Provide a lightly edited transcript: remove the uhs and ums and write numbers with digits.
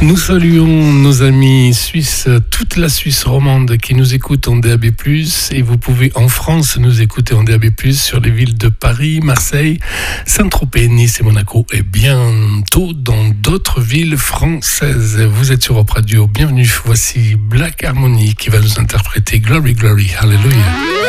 Nous saluons nos amis suisses, toute la Suisse romande qui nous écoute en DAB+, et vous pouvez en France nous écouter en DAB+, sur les villes de Paris, Marseille, Saint-Tropez, Nice et Monaco, et bientôt dans d'autres villes françaises. Vous êtes sur Europe Radio, bienvenue, voici Black Harmony qui va nous interpréter Glory, Glory, Hallelujah.